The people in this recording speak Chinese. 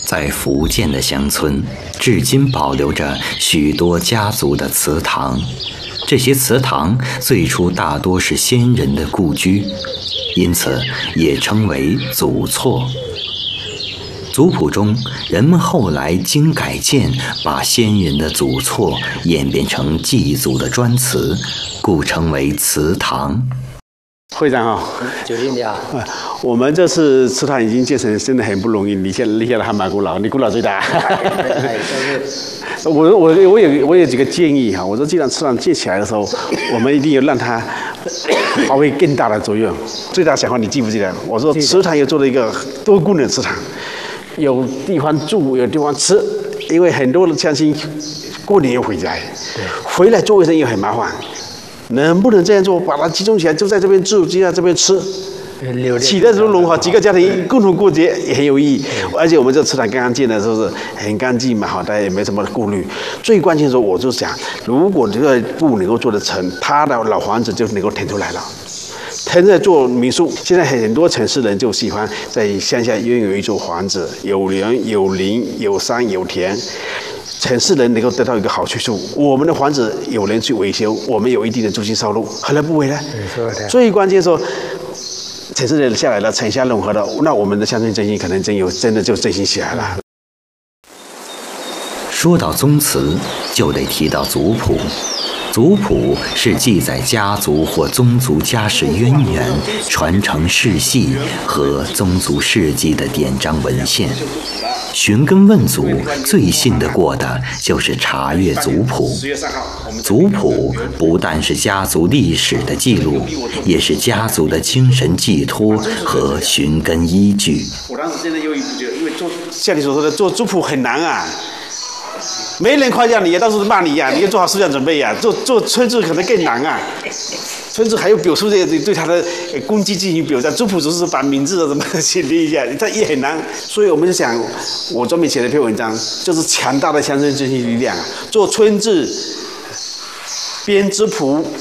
在福建的乡村，至今保留着许多家族的祠堂。这些祠堂最初大多是先人的故居，因此也称为祖厝。族谱中，人们后来经改建，把先人的祖厝演变成祭祖的专祠，故称为祠堂。 会长 90年啊， 我们这次祠堂已经建成，真的很不容易。你现在还蛮古老，你古老最大。我有几个建议哈，我说既然祠堂建起来的时候，我们一定要让它发挥更大的作用。最大想法你记不记得？我说祠堂又做了一个多功能祠堂，有地方住，有地方吃，因为很多的乡亲过年又回家，回来做卫生也很麻烦。能不能这样做？把它集中起来，就在这边住，就在这边吃。起的时候融合几个家庭共同过节也很有意义。而且我们这祠堂刚刚建的时候是很干净嘛，大家也没什么顾虑。最关键的时候，我就想，如果这个布能够做得成，他的老房子就能够腾出来了。腾在做民宿，现在很多城市人就喜欢在乡下拥有一座房子，有人有林有山有田。城市人能够得到一个好去处，我们的房子有人去维修，我们有一定的租金收入，何乐不为呢？最关键说，城市人下来了，城乡融合了，那我们的乡村振兴可能真的就振兴起来了。 说到宗祠，就得提到族谱。族谱是记载家族或宗族家世渊源、传承世系和宗族事迹的典章文献。寻根问祖，最信得过的就是查阅族谱。族谱不但是家族历史的记录，也是家族的精神寄托和寻根依据。 我当时真的因为像你所说的做族谱很难啊。没人夸奖你呀，到处都骂你呀，你要做好思想准备呀。做村志可能更难啊，村志还有表述对他的功绩进行表彰，族谱只是把名字的什么写一下，这也很难。所以我们就想，我专门写了一篇文章，就是强大的乡村振兴力量，做村志、编族谱。